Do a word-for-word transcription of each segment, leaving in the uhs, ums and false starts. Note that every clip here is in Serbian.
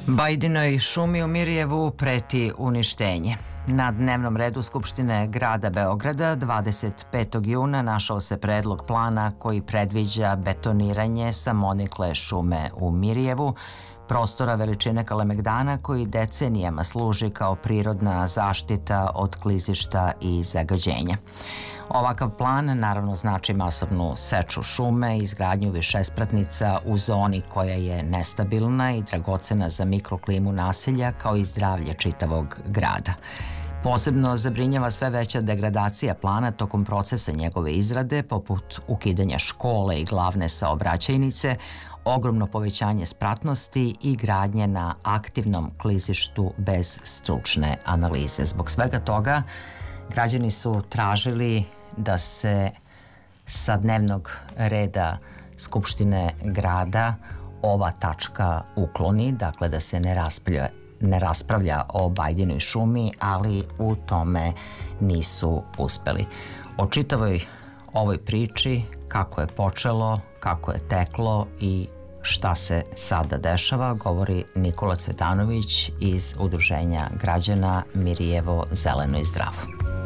Bajdinoj šumi u Mirjevu preti uništenje. Na dnevnom redu Skupštine grada Beograda dvadeset petog juna našao se predlog plana koji predviđa betoniranje samonikle šume u Mirjevu, prostora veličine Kalemegdana koji decenijama služi kao prirodna zaštita od klizišta i zagađenja. Ovakav plan naravno znači masovnu seču šume i izgradnju višespratnica u zoni koja je nestabilna i dragocena za mikroklimu naselja kao i zdravlje čitavog grada. Posebno zabrinjava sve veća degradacija plana tokom procesa njegove izrade, poput ukidanja škole i glavne saobraćajnice, ogromno povećanje spratnosti i gradnje na aktivnom klizištu bez stručne analize. Zbog svega toga, građani su tražili da se sa dnevnog reda Skupštine grada ova tačka ukloni, dakle da se ne raspravlja, ne raspravlja o Bajdinoj šumi, ali u tome nisu uspeli. O čitavoj ovoj priči, kako je počelo, kako je teklo i šta se sada dešava, govori Nikola Cvetanović iz Udruženja građana Mirjevo zeleno i zdravo.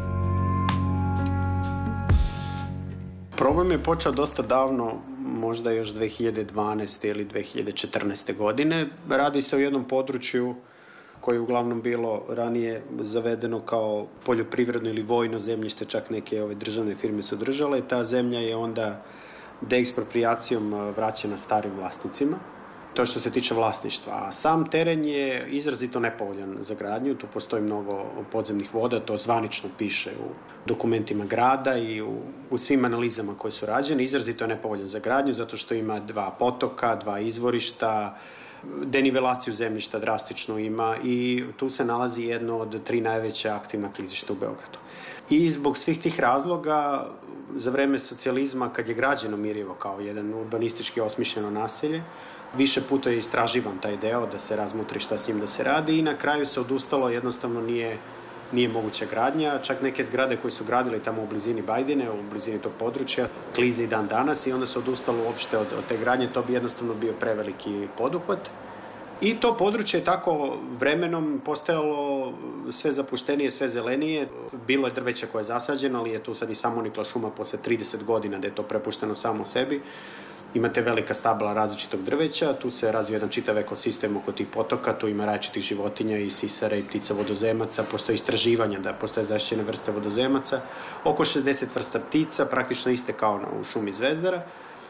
Problem je počeo dosta davno, možda još dve hiljade dvanaeste. ili dve hiljade četrnaeste. godine. Radi se o jednom području koje je uglavnom bilo ranije zavedeno kao poljoprivredno ili vojno zemljište, čak neke ove državne firme su držale. Ta zemlja je onda deeksproprijacijom vraćena starim vlasnicima. To što se tiče vlasništva. A sam teren je izrazito nepovoljan za gradnju. Tu postoji mnogo podzemnih voda, to zvanično piše u dokumentima grada i u, u svim analizama koje su rađene. Izrazito je nepovoljan za gradnju zato što ima dva potoka, dva izvorišta, denivelaciju zemljišta drastično ima i tu se nalazi jedno od tri najveća aktivna klizišta u Beogradu. I zbog svih tih razloga, za vreme socijalizma, kad je građeno Mirjevo kao jedan urbanistički osmišljeno naselje, više puta je istraživan taj deo da se razmotri šta s njim da se radi i na kraju se odustalo, jednostavno nije, nije moguća gradnja. Čak neke zgrade koje su gradili tamo u blizini Bajdine, u blizini tog područja, klize i dan danas i onda se odustalo uopšte od, od te gradnje, to bi jednostavno bio preveliki poduhvat. I to područje je tako vremenom postajalo sve zapuštenije, sve zelenije. Bilo je drveća koje je zasađeno, ali je tu sad i samonikla šuma posle trideset godina da je to prepušteno samo sebi. Imate velika stabla različitog drveća, tu se razvija jedan čitav ekosistem oko tih potoka, tu ima različitih životinja i sisara i ptica vodozemaca, postoje istraživanja da postoje zaštićene vrste vodozemaca, oko šezdeset vrsta ptica, praktično iste kao u šumi Zvezdara.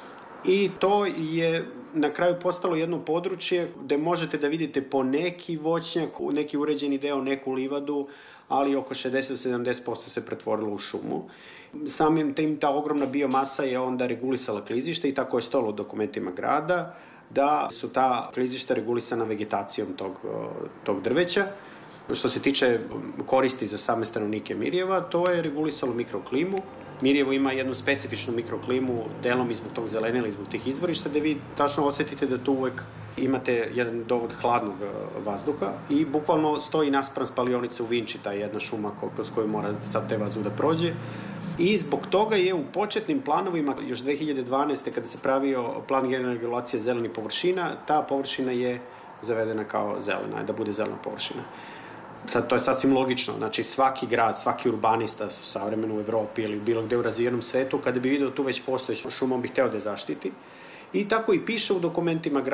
I to je na kraju postalo jedno područje gde možete da vidite po neki voćnjak, neki uređeni deo, neku livadu, ali oko šezdeset do sedamdeset posto se pretvorilo u šumu. Samim tim ta ogromna biomasa je onda regulisala klizište i tako je stojalo u dokumentima grada da su ta klizišta regulisana vegetacijom tog, tog drveća. Što se tiče koristi za same stanovnike Mirjeva, to je regulisalo mikroklimu. Mirjevo ima jednu specifičnu mikroklimu, delom i zbog tog zelenila i zbog tih izvorišta, gde vi tačno osetite da tu uvek imate jedan dovod hladnog vazduha i bukvalno stoji naspram spalionice u Vinči, ta jedna šuma kroz koju mora sad te vazduh da prođe. I zbog toga je u početnim planovima, još dve hiljade dvanaeste. kada se pravio plan generalne regulacije zelenih površina, ta površina je zavedena kao zelena, da bude zelena površina. Sad, to je sasvim logično, znači svaki grad, svaki urbanista su savremeno u Evropi ili bilo gde u razvijenom svetu, kada bi vidio tu već postojeću šumu, bi hteo da je zaštiti. I tako i piše u dokumentima grada.